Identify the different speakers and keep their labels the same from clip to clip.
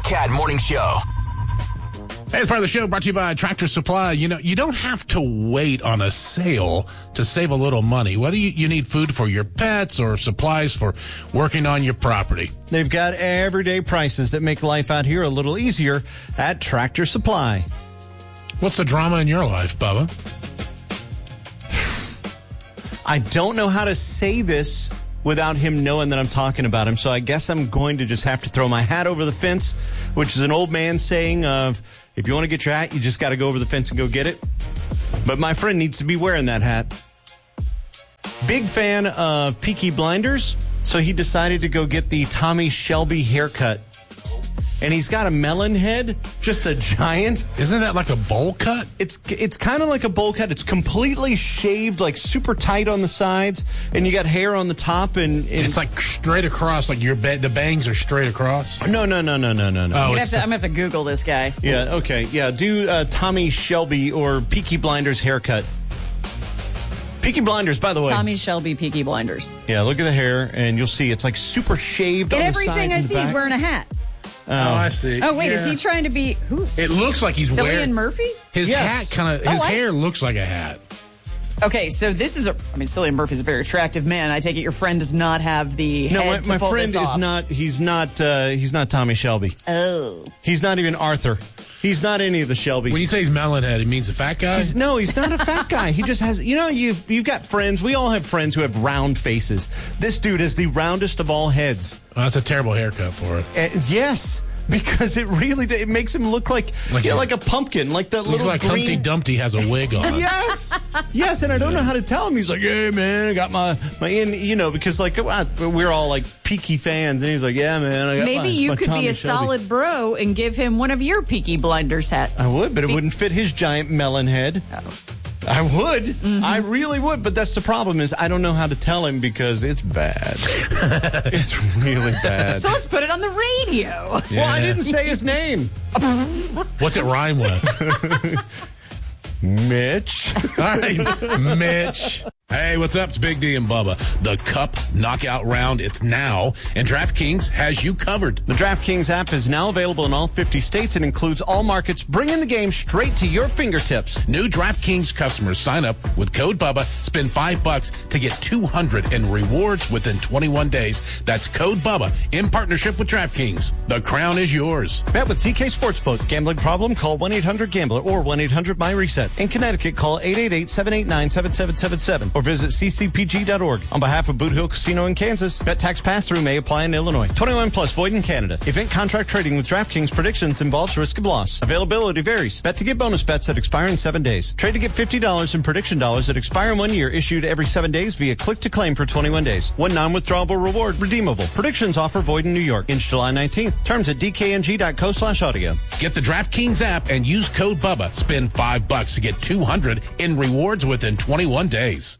Speaker 1: Cat Morning Show.
Speaker 2: Hey, it's part of the show brought to you by Tractor Supply. You know, you don't have to wait on a sale to save a little money, whether you need food for your pets or supplies for working on your property.
Speaker 3: They've got everyday prices that make life out here a little easier at Tractor Supply.
Speaker 2: What's the drama in your life, Bubba?
Speaker 3: I don't know how to say this without him knowing that I'm talking about him, so I guess I'm going to just have to throw my hat over the fence, which is an old man saying of, if you want to get your hat, you just got to go over the fence and go get it. But my friend needs to be wearing that hat. Big fan of Peaky Blinders, so he decided to go get the Tommy Shelby haircut. And he's got a melon head, just a giant.
Speaker 2: Isn't that like a bowl cut?
Speaker 3: It's kind of like a bowl cut. It's completely shaved, like super tight on the sides, and you got hair on the top, and
Speaker 2: it's like straight across, like the bangs are straight across.
Speaker 3: No.
Speaker 2: Oh,
Speaker 4: I'm gonna have to Google this guy.
Speaker 3: Yeah, okay, yeah. Do Tommy Shelby or Peaky Blinders haircut. Peaky Blinders, by the way.
Speaker 4: Tommy Shelby, Peaky Blinders.
Speaker 3: Yeah, look at the hair, and you'll see it's like super shaved.
Speaker 4: And
Speaker 3: on
Speaker 4: everything
Speaker 3: the side
Speaker 4: I see, he's wearing a hat.
Speaker 2: Oh, I see.
Speaker 4: Oh, wait,
Speaker 2: yeah.
Speaker 4: Is he trying to be who?
Speaker 2: It looks like he's wearing
Speaker 4: Cillian Murphy?
Speaker 2: His hat kind of, his hair looks like a hat.
Speaker 4: Okay, so this is Cillian Murphy's a very attractive man. I take it your friend does not have the head
Speaker 3: my
Speaker 4: to pull
Speaker 3: friend
Speaker 4: this
Speaker 3: is
Speaker 4: off.
Speaker 3: not. He's not Tommy Shelby.
Speaker 4: Oh.
Speaker 3: He's not even Arthur. He's not any of the Shelbys.
Speaker 2: When you say he's melon head, it means a fat guy?
Speaker 3: He's not a fat guy. He just has, you've got friends. We all have friends who have round faces. This dude is the roundest of all heads.
Speaker 2: Well, that's a terrible haircut for it.
Speaker 3: Yes, because it makes him look like a pumpkin, like that little
Speaker 2: like
Speaker 3: green.
Speaker 2: Humpty Dumpty has a wig on.
Speaker 3: Yes, and I don't know how to tell him. He's like, "Hey, man, I got my because like we're all like Peaky fans, and he's like, "Yeah, man, I got
Speaker 4: Maybe you
Speaker 3: my
Speaker 4: could
Speaker 3: Tommy
Speaker 4: be a
Speaker 3: Shelby."
Speaker 4: solid bro and give him one of your Peaky Blinders hats.
Speaker 3: I would, but it wouldn't fit his giant melon head.
Speaker 4: Oh.
Speaker 3: I would. Mm-hmm. I really would, but that's the problem is I don't know how to tell him because it's bad. It's really bad.
Speaker 4: So let's put it on the radio.
Speaker 3: Yeah. Well, I didn't say his name.
Speaker 2: What's it rhyme with?
Speaker 3: Mitch.
Speaker 2: All right, Mitch. Hey, what's up? It's Big D and Bubba. The Cup Knockout Round, it's now, and DraftKings has you covered.
Speaker 3: The DraftKings app is now available in all 50 states and includes all markets, bringing the game straight to your fingertips.
Speaker 2: New DraftKings customers sign up with code Bubba, spend $5 to get $200 in rewards within 21 days. That's code Bubba in partnership with DraftKings. The crown is yours.
Speaker 3: Bet with DK Sportsbook. Gambling problem? Call 1-800-GAMBLER or 1-800-MY-RESET. In Connecticut, call 888-789-7777 or visit ccpg.org. On behalf of Boot Hill Casino in Kansas, bet tax pass-through may apply in Illinois. 21 plus, void in Canada. Event contract trading with DraftKings predictions involves risk of loss. Availability varies. Bet to get bonus bets that expire in 7 days. Trade to get $50 in prediction dollars that expire in 1 year, issued every 7 days via click to claim for 21 days. One non-withdrawable reward redeemable. Predictions offer void in New York. Ends July 19th. Terms at dkng.co/audio.
Speaker 2: Get the DraftKings app and use code Bubba. Spend $5 to get $200 in rewards within 21 days.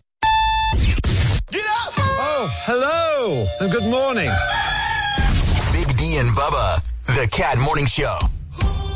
Speaker 1: Get up!
Speaker 5: Oh, hello, and good morning.
Speaker 1: Big D and Bubba, the Cat Morning Show.